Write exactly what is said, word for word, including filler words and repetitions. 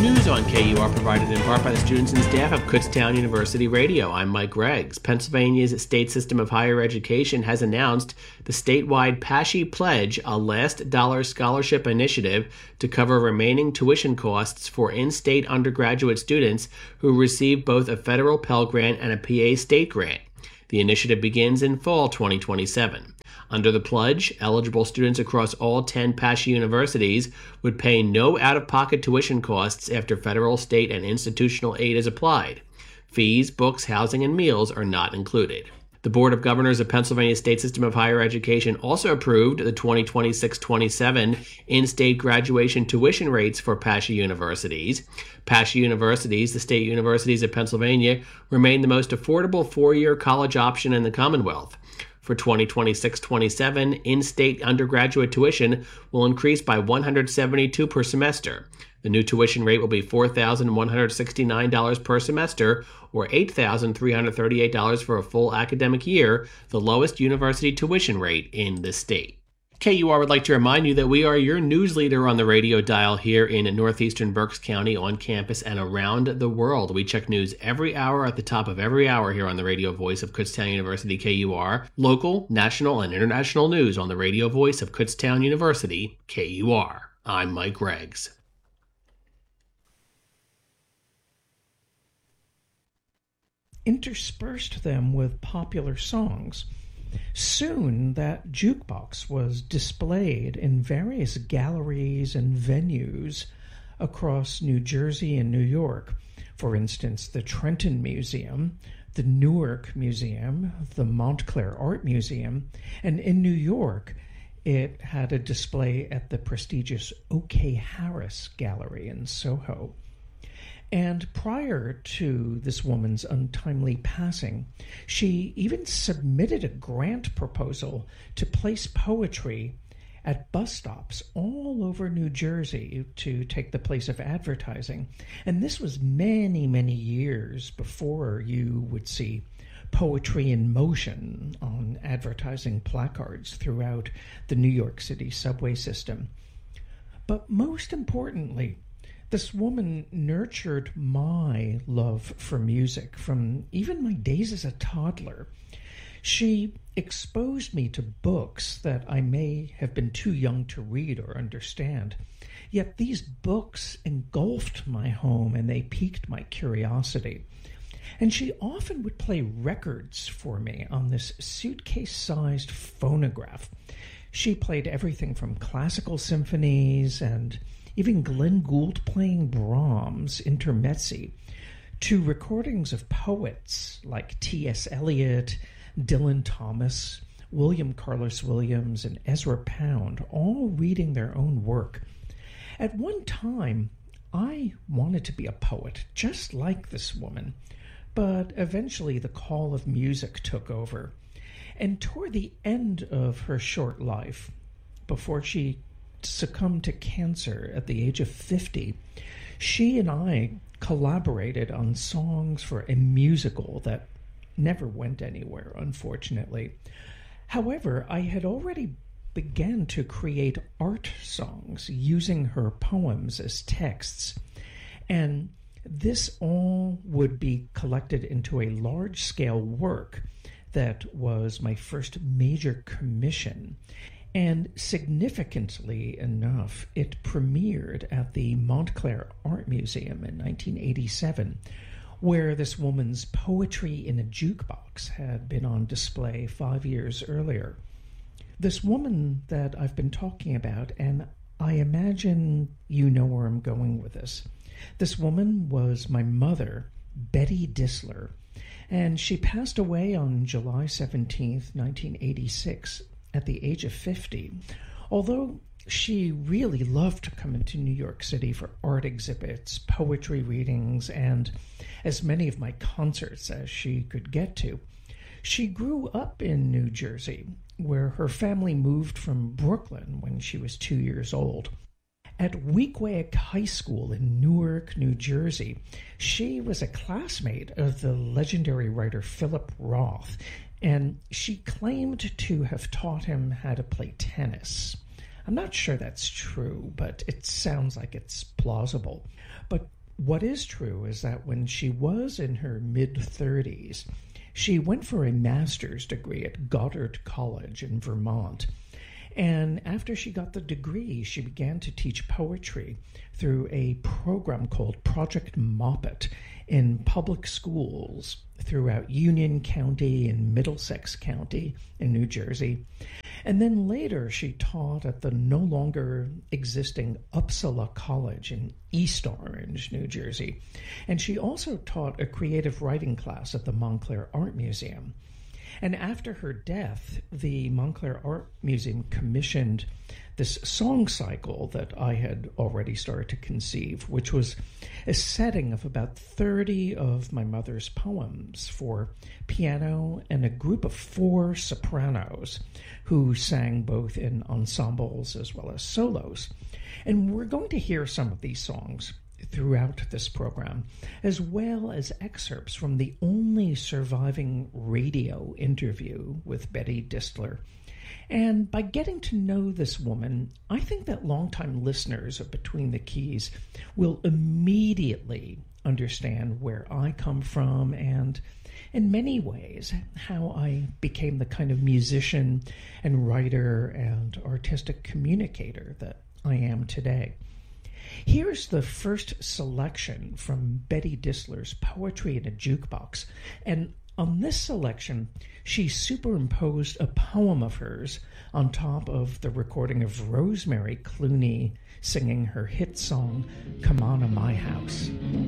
News on K U R provided in part by the students and staff of Kutztown University Radio. I'm Mike Greggs. Pennsylvania's state system of higher education has announced the statewide PASHE Pledge, a last dollar scholarship initiative to cover remaining tuition costs for in-state undergraduate students who receive both a federal Pell Grant and a P A state grant. The initiative begins in fall twenty twenty-seven. Under the pledge, eligible students across all ten PASHE universities would pay no out-of-pocket tuition costs after federal, state, and institutional aid is applied. Fees, books, housing, and meals are not included. The Board of Governors of Pennsylvania State System of Higher Education also approved the twenty twenty-six twenty-seven in-state graduation tuition rates for PASHE universities. PASHE universities, the state universities of Pennsylvania, remain the most affordable four-year college option in the Commonwealth. For twenty twenty-six twenty-seven, in-state undergraduate tuition will increase by one hundred seventy-two dollars per semester. The new tuition rate will be four thousand one hundred sixty-nine dollars per semester, or eight thousand three hundred thirty-eight dollars for a full academic year, the lowest university tuition rate in the state. K U R would like to remind you that we are your news leader on the radio dial here in northeastern Berks County, on campus, and around the world. We check news every hour at the top of every hour here on the radio voice of Kutztown University K U R. Local, national, and international news on the radio voice of Kutztown University K U R. I'm Mike Greggs. Interspersed them with popular songs. Soon, that jukebox was displayed in various galleries and venues across New Jersey and New York. For instance, the Trenton Museum, the Newark Museum, the Montclair Art Museum, and in New York, it had a display at the prestigious O K. Harris Gallery in Soho. And prior to this woman's untimely passing, she even submitted a grant proposal to place poetry at bus stops all over New Jersey to take the place of advertising. And this was many, many years before you would see poetry in motion on advertising placards throughout the New York City subway system. But most importantly, this woman nurtured my love for music from even my days as a toddler. She exposed me to books that I may have been too young to read or understand. Yet these books engulfed my home and they piqued my curiosity. And she often would play records for me on this suitcase-sized phonograph. She played everything from classical symphonies and even Glenn Gould playing Brahms' Intermezzi, to recordings of poets like T S. Eliot, Dylan Thomas, William Carlos Williams, and Ezra Pound, all reading their own work. At one time, I wanted to be a poet, just like this woman, but eventually the call of music took over. And toward the end of her short life, before she succumbed to cancer at the age of fifty, she and I collaborated on songs for a musical that never went anywhere, unfortunately. However, I had already began to create art songs using her poems as texts, and this all would be collected into a large-scale work that was my first major commission. And significantly enough, it premiered at the Montclair Art Museum in nineteen eighty-seven, where this woman's Poetry in a Jukebox had been on display five years earlier. This woman that I've been talking about, and I imagine you know where I'm going with this. This woman was my mother, Betty Disler, and she passed away on July seventeenth, nineteen eighty-six, at the age of fifty, although she really loved to come into New York City for art exhibits, poetry readings, and as many of my concerts as she could get to. She grew up in New Jersey, where her family moved from Brooklyn when she was two years old. At Weequahic High School in Newark, New Jersey, she was a classmate of the legendary writer Philip Roth, and she claimed to have taught him how to play tennis. I'm not sure that's true, but it sounds like it's plausible. But what is true is that when she was in her mid-thirties, she went for a master's degree at Goddard College in Vermont. And after she got the degree, she began to teach poetry through a program called Project Moppet in public schools throughout Union County and Middlesex County in New Jersey. And then later she taught at the no longer existing Uppsala College in East Orange, New Jersey. And she also taught a creative writing class at the Montclair Art Museum. And after her death, the Montclair Art Museum commissioned this song cycle that I had already started to conceive, which was a setting of about thirty of my mother's poems for piano and a group of four sopranos who sang both in ensembles as well as solos. And we're going to hear some of these songs throughout this program, as well as excerpts from the only surviving radio interview with Betty Distler. And by getting to know this woman, I think that longtime listeners of Between the Keys will immediately understand where I come from and, in many ways, how I became the kind of musician and writer and artistic communicator that I am today. Here's the first selection from Betty Distler's Poetry in a Jukebox. And on this selection, she superimposed a poem of hers on top of the recording of Rosemary Clooney singing her hit song, Come On to My House.